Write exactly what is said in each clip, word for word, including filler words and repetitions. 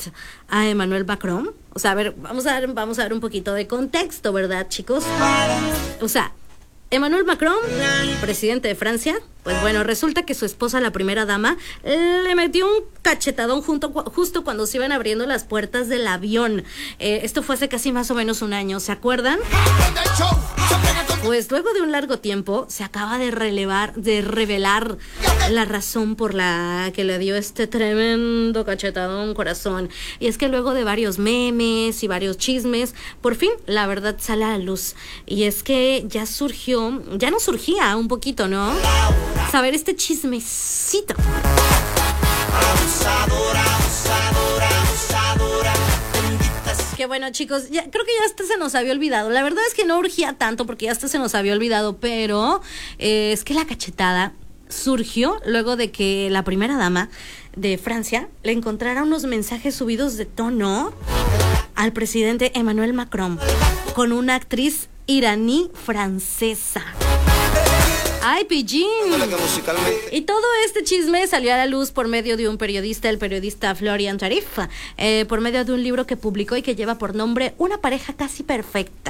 a Emmanuel Macron. O sea, a ver, vamos a dar, vamos a dar un poquito de contexto, ¿verdad, chicos? O sea, Emmanuel Macron, presidente de Francia, pues bueno, resulta que su esposa, la primera dama, le metió un cachetadón junto, justo cuando se iban abriendo las puertas del avión. Eh, esto fue hace casi más o menos un año, ¿se acuerdan? Pues luego de un largo tiempo se acaba de relevar, de revelar la razón por la que le dio este tremendo cachetadón, corazón. Y es que luego de varios memes y varios chismes, por fin la verdad sale a la luz. Y es que ya surgió, ya no surgía un poquito, ¿no? Saber este chismecito. Abusadora, abusadora, abusadora. Que bueno, chicos, ya, creo que ya hasta se nos había olvidado. La verdad es que no urgía tanto porque ya hasta se nos había olvidado, pero eh, es que la cachetada surgió luego de que la primera dama de Francia le encontrara unos mensajes subidos de tono al presidente Emmanuel Macron con una actriz iraní francesa. ¡Ay, pillín! Y todo este chisme salió a la luz por medio de un periodista, el periodista Florian Tarif, eh, por medio de un libro que publicó y que lleva por nombre Una pareja casi perfecta.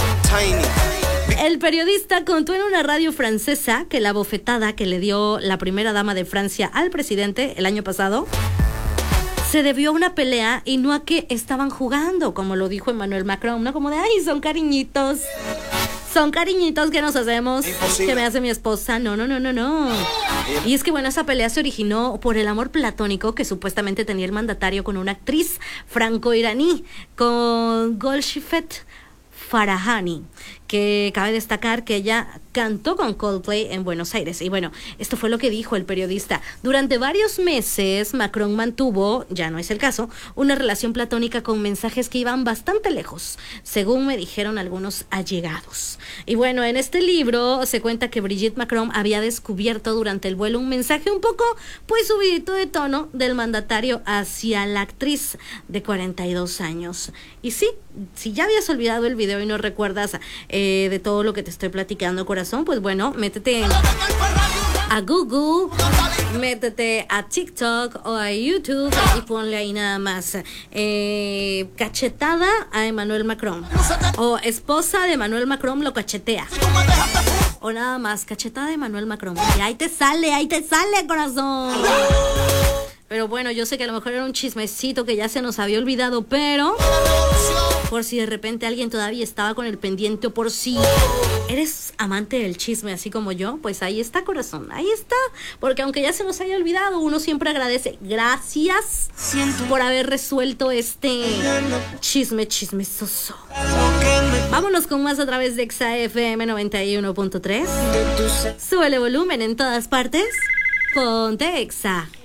El periodista contó en una radio francesa que la bofetada que le dio la primera dama de Francia al presidente el año pasado se debió a una pelea y no a que estaban jugando, como lo dijo Emmanuel Macron, ¿no? Como de, ay, son cariñitos. Son cariñitos que nos hacemos, Imposible. que me hace mi esposa. No, no, no, no, no. Y es que, bueno, esa pelea se originó por el amor platónico que supuestamente tenía el mandatario con una actriz franco-iraní, con Golshifteh Farahani, que cabe destacar que ella cantó con Coldplay en Buenos Aires. Y bueno, esto fue lo que dijo el periodista. Durante varios meses, Macron mantuvo, ya no es el caso, una relación platónica con mensajes que iban bastante lejos, según me dijeron algunos allegados. Y bueno, en este libro se cuenta que Brigitte Macron había descubierto durante el vuelo un mensaje un poco, pues, subidito de tono del mandatario hacia la actriz de cuarenta y dos años. Y sí, si ya habías olvidado el video y no recuerdas eh, de todo lo que te estoy platicando, corazón, pues bueno, métete a Google, métete a TikTok o a YouTube y ponle ahí nada más eh, cachetada a Emmanuel Macron o esposa de Emmanuel Macron lo cachetea o nada más cachetada de Emmanuel Macron y ahí te sale, ahí te sale, corazón. Pero bueno, yo sé que a lo mejor era un chismecito que ya se nos había olvidado, pero por si de repente alguien todavía estaba con el pendiente o por si eres amante del chisme así como yo, pues ahí está, corazón, ahí está. Porque aunque ya se nos haya olvidado, uno siempre agradece. Gracias por haber resuelto este chisme chismesoso. Vámonos con más a través de Exa F M noventa y uno punto tres. Súbele volumen en todas partes. Ponte Exa.